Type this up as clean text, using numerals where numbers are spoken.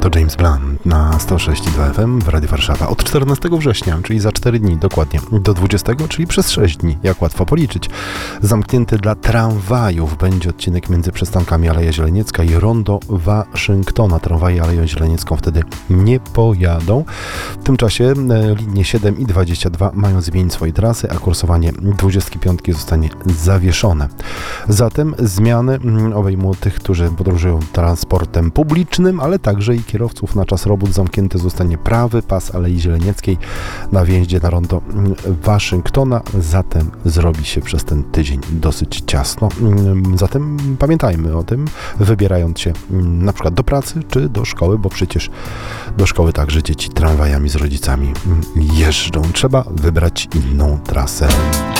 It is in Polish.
To James Blunt na 106,2 FM w Radiu Warszawa od 14 września, czyli za 4 dni dokładnie, do 20, czyli przez 6 dni, jak łatwo policzyć. Zamknięty dla tramwajów będzie odcinek między przystankami Aleja Zieleniecka i Rondo Waszyngtona. Tramwaje Aleją Zieleniecką wtedy nie pojadą. W tym czasie linie 7 i 22 mają zmienić swoje trasy, a kursowanie 25 zostanie zawieszone. Zatem zmiany obejmą tych, którzy podróżują transportem publicznym, ale także i kierowców. Na czas robót zamknięty zostanie prawy pas Alei Zielenieckiej na wjeździe na Rondo Waszyngtona. Zatem zrobi się przez ten tydzień dosyć ciasno. Zatem pamiętajmy o tym, wybierając się na przykład do pracy czy do szkoły, bo przecież do szkoły także dzieci tramwajami z rodzicami jeżdżą. Trzeba wybrać inną trasę.